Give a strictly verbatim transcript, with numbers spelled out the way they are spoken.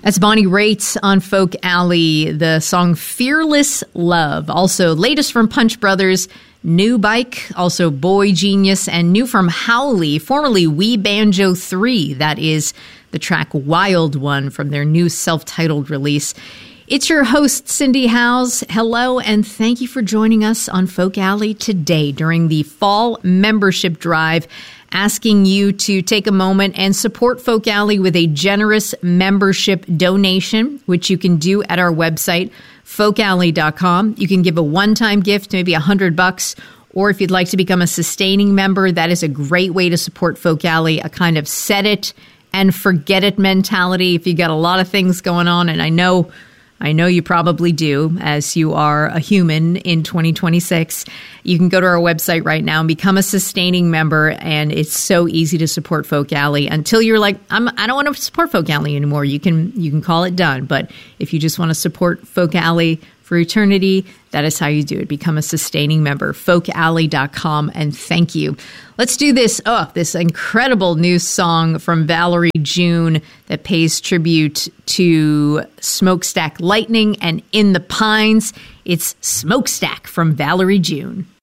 That's Bonnie Raitt on Folk Alley, the song Fearless Love. Also, latest from Punch Brothers, New Bike, also Boy Genius, and new from Howley, formerly We Banjo three. That is the track Wild One from their new self-titled release. It's your host, Cindy Howes. Hello, and thank you for joining us on Folk Alley today during the fall membership drive, asking you to take a moment and support Folk Alley with a generous membership donation, which you can do at our website, folk alley dot com. You can give a one-time gift, maybe a hundred bucks, or if you'd like to become a sustaining member, that is a great way to support Folk Alley, a kind of set it and forget it mentality. If you got a lot of things going on, and I know I know you probably do, as you are a human in twenty twenty-six. You can go to our website right now and become a sustaining member, and it's so easy to support Folk Alley. Until you're like, I'm, I don't want to support Folk Alley anymore, you can you can call it done. But if you just want to support Folk Alley for eternity, that is how you do it. Become a sustaining member, folk alley dot com, and thank you. Let's do this. Oh, this incredible new song from Valerie June that pays tribute to Smokestack Lightning and In the Pines. It's Smokestack from Valerie June.